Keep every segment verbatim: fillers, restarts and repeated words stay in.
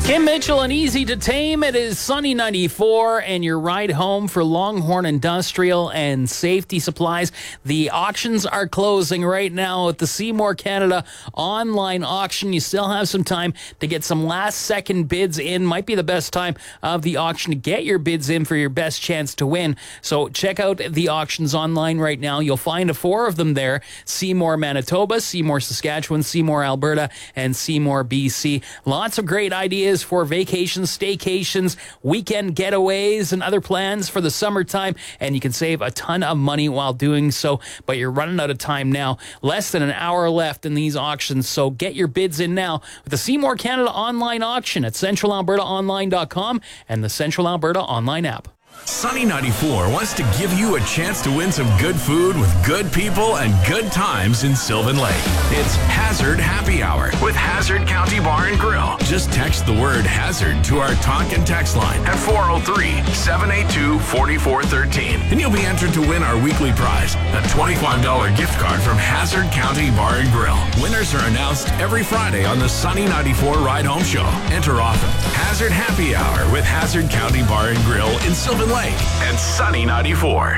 Kim Mitchell and Easy to Tame. It is Sunny ninety-four, and your ride home for Longhorn Industrial and Safety Supplies. The auctions are closing right now at the Seymour Canada online auction. You still have some time to get some last-second bids in. Might be the best time of the auction to get your bids in for your best chance to win. So check out the auctions online right now. You'll find four of them there: Seymour, Manitoba, Seymour, Saskatchewan, Seymour, Alberta, and Seymour, B C. Lots of great ideas for vacations, staycations, weekend getaways, and other plans for the summertime, and you can save a ton of money while doing so, but you're running out of time now. Less than an hour left in these auctions, so get your bids in now with the Seymour Canada online auction at central alberta online dot com and the Central Alberta online app. Sunny ninety-four wants to give you a chance to win some good food with good people and good times in Sylvan Lake. It's Hazard Happy Hour with Hazard County Bar and Grill. Just text the word Hazard to our talk and text line at four oh three, seven eight two, four four one three, and you'll be entered to win our weekly prize, a twenty-five dollars gift card from Hazard County Bar and Grill. Winners are announced every Friday on the Sunny ninety-four Ride Home Show. Enter often. Hazard Happy Hour with Hazard County Bar and Grill in Sylvan Lake and Sunny ninety-four.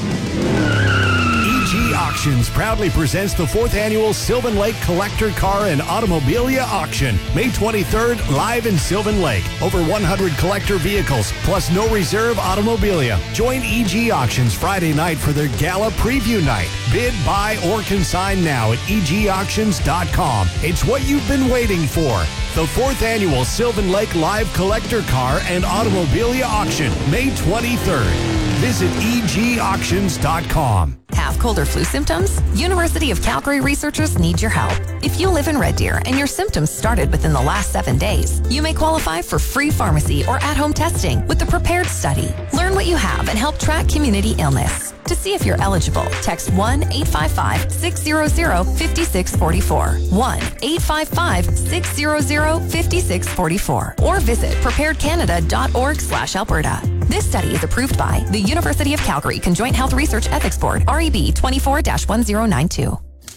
E G Auctions proudly presents the fourth annual Sylvan Lake Collector Car and Automobilia Auction, May twenty-third, live in Sylvan Lake. Over one hundred collector vehicles, plus no reserve automobilia. Join E G Auctions Friday night for their gala preview night. Bid, buy, or consign now at e g auctions dot com. It's what you've been waiting for. The fourth annual Sylvan Lake Live Collector Car and Automobilia Auction, May twenty-third. Visit e g auctions dot com. Have cold or flu symptoms? University of Calgary researchers need your help. If you live in Red Deer and your symptoms started within the last seven days, you may qualify for free pharmacy or at-home testing with the Prepared Study. Learn what you have and help track community illness. To see if you're eligible, text one eight five five, six hundred, five six four four, one eight five five, six hundred, five six four four, or visit prepared canada dot org slash Alberta. This study is approved by the University of Calgary Conjoint Health Research Ethics Board, R E B twenty-four dash one zero nine two.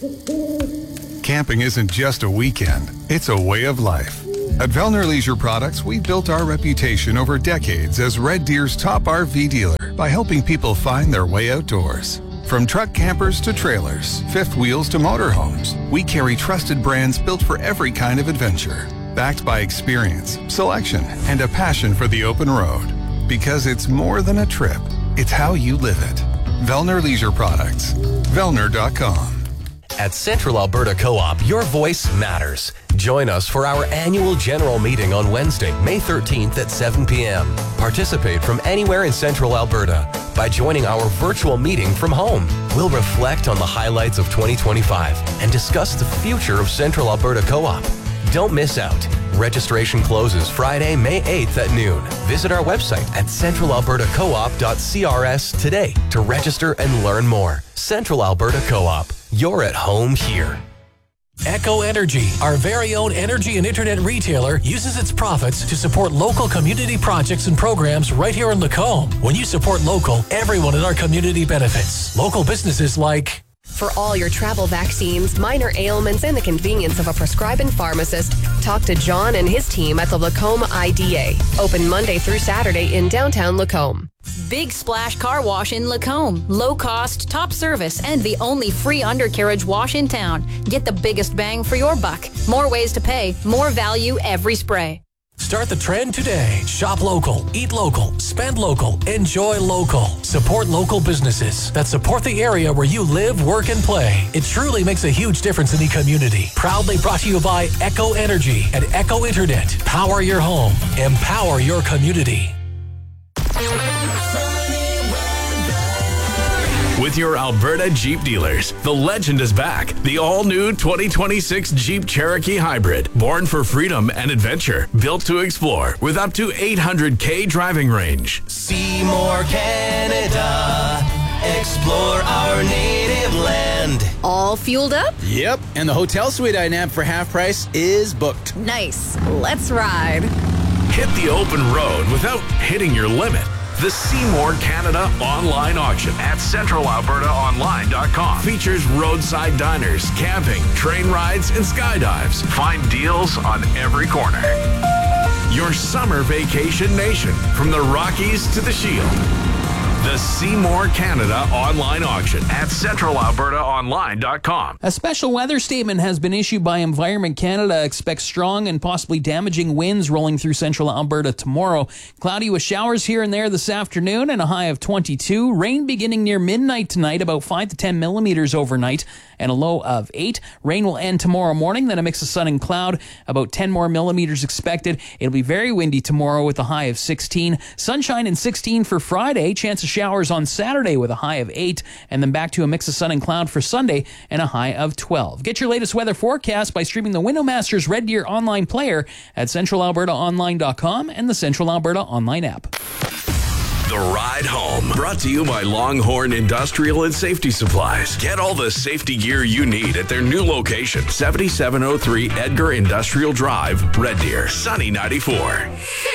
Camping isn't just a weekend, it's a way of life. At Vellner Leisure Products, we've built our reputation over decades as Red Deer's top R V dealer by helping people find their way outdoors. From truck campers to trailers, fifth wheels to motorhomes, we carry trusted brands built for every kind of adventure. Backed by experience, selection, and a passion for the open road. Because it's more than a trip, it's how you live it. Vellner Leisure Products. Vellner dot com. At Central Alberta Co-op, your voice matters. Join us for our annual general meeting on Wednesday, May thirteenth at seven p.m. Participate from anywhere in Central Alberta by joining our virtual meeting from home. We'll reflect on the highlights of twenty twenty-five and discuss the future of Central Alberta Co-op. Don't miss out. Registration closes Friday, May eighth at noon. Visit our website at central alberta co op dot c r s today to register and learn more. Central Alberta Co-op. You're at home here. Echo Energy, our very own energy and internet retailer, uses its profits to support local community projects and programs right here in Lacombe. When you support local, everyone in our community benefits. Local businesses like... For all your travel vaccines, minor ailments, and the convenience of a prescribing pharmacist, talk to John and his team at the Lacombe I D A. Open Monday through Saturday in downtown Lacombe. Big Splash Car Wash in Lacombe. Low cost, top service, and the only free undercarriage wash in town. Get the biggest bang for your buck. More ways to pay, more value every spray. Start the trend today. Shop local, eat local, spend local, enjoy local. Support local businesses that support the area where you live, work, and play. It truly makes a huge difference in the community. Proudly brought to you by Echo Energy and Echo Internet. Power your home. Empower your community. With your Alberta Jeep dealers, the legend is back. The all-new twenty twenty-six Jeep Cherokee Hybrid. Born for freedom and adventure. Built to explore with up to eight hundred k driving range. Seymour, Canada. Explore our native land. All fueled up? Yep, and the hotel suite I nabbed for half price is booked. Nice. Let's ride. Hit the open road without hitting your limit. The Seymour Canada online auction at central alberta online dot com features roadside diners, camping, train rides, and skydives. Find deals on every corner. Your your summer vacation nation from the Rockies to the Shield. The Seymour Canada online auction at central alberta online dot com. A special weather statement has been issued by Environment Canada. Expect strong and possibly damaging winds rolling through central Alberta tomorrow. Cloudy with showers here and there this afternoon and a high of twenty-two. Rain beginning near midnight tonight, about five to ten millimeters overnight and a low of eight. Rain will end tomorrow morning, then a mix of sun and cloud, about ten more millimeters expected. It'll be very windy tomorrow with a high of sixteen. Sunshine and sixteen for Friday. Chance of showers on Saturday with a high of eight, and then back to a mix of sun and cloud for Sunday and a high of twelve. Get your latest weather forecast by streaming the Windowmasters Red Deer online player at central alberta online dot com and the Central Alberta online app. The Ride Home, brought to you by Longhorn Industrial and Safety Supplies. Get all the safety gear you need at their new location, seventy-seven oh three Edgar Industrial Drive, Red Deer, Sunny ninety-four.